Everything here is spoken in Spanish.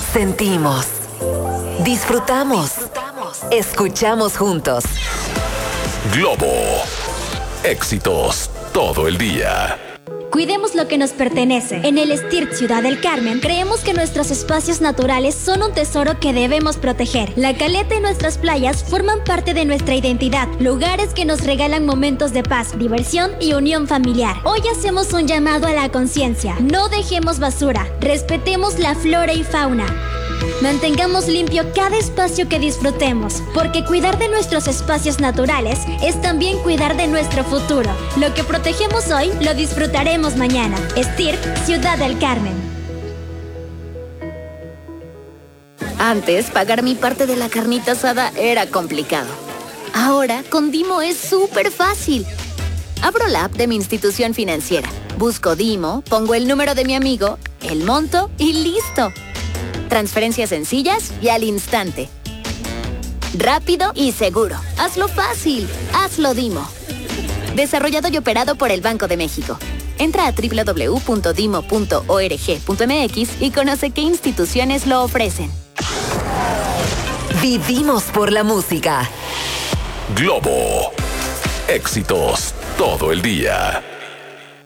Sentimos, disfrutamos, escuchamos juntos. Globo. Éxitos todo el día. Cuidemos lo que nos pertenece. En el STIRT Ciudad del Carmen, creemos que nuestros espacios naturales son un tesoro que debemos proteger. La caleta y nuestras playas forman parte de nuestra identidad, lugares que nos regalan momentos de paz, diversión y unión familiar. Hoy hacemos un llamado a la conciencia. No dejemos basura, respetemos la flora y fauna. Mantengamos limpio cada espacio que disfrutemos, porque cuidar de nuestros espacios naturales es también cuidar de nuestro futuro. Lo que protegemos hoy, lo disfrutaremos mañana. STIRT, Ciudad del Carmen. Antes, pagar mi parte de la carnita asada era complicado. Ahora, con Dimo es súper fácil. Abro la app de mi institución financiera, busco Dimo, pongo el número de mi amigo, el monto y ¡listo! Transferencias sencillas y al instante. Rápido y seguro. Hazlo fácil. Hazlo Dimo. Desarrollado y operado por el Banco de México. Entra a www.dimo.org.mx y conoce qué instituciones lo ofrecen. Vivimos por la música. Globo. Éxitos todo el día.